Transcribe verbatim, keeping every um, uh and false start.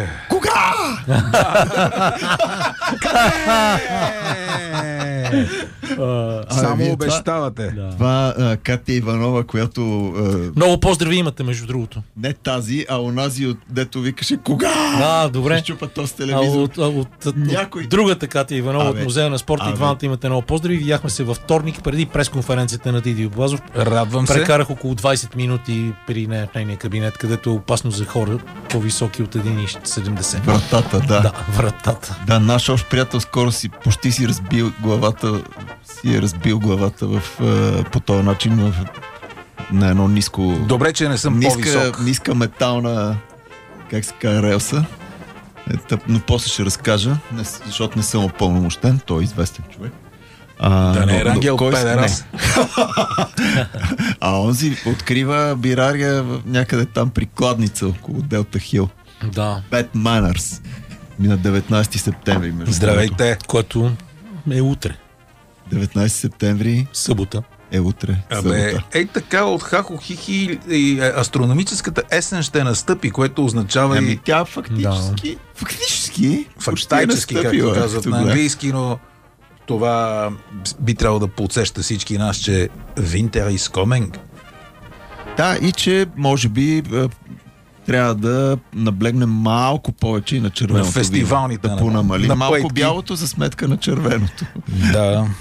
Кога? Само обещавате. Това Катя Иванова, която... Много поздрави имате, между другото. Не тази, а онази, от дето викаше кога? А, добре. Ще чупа то с А телевизор. от, от, от, Някой... от другата Катя Иванова Абе. от Музея на спорта и Абе. двамата имате много поздрави. Видяхме се във вторник преди пресконференцията на Дидио Блазов. Радвам се. Прекарах около двайсет минути при нея в нейния кабинет, където е опасно за хора по-високи от един цяло и седемдесет. Вратата, да. Да, вратата. Да, наш общ приятел скоро си почти си разбил главата, си е разбил главата в, е, по този начин в, на едно ниско... Добре, че не съм ниска, по-висок. ниска метална, как се казва, релса. Е, тъп, но после ще разкажа, не, защото не съм опълномощен, той е известен човек. А, Да не е но- Рангел кой с- Педерас. А онзи открива бирария в- някъде там при Кладница, около Делта Хил. Да. Bad Manners. Ми на деветнайсети септември. между Здравейте. Което е утре. деветнайсети септември Събота. е утре. Абе, събота. ей така от Хахо Хихи и е, астрономическата есен ще настъпи, което означава Ами и тя фактически, фактически, фактически, почти е както настъпила, казват като на гледах. английски, но това би трябвало да подсеща всички нас, че Winter is coming. Да, и че може би е, трябва да наблегнем малко повече и на червеното На фестивалните вино, да на- понамалим на малко плейтки. бялото за сметка на червеното. Да.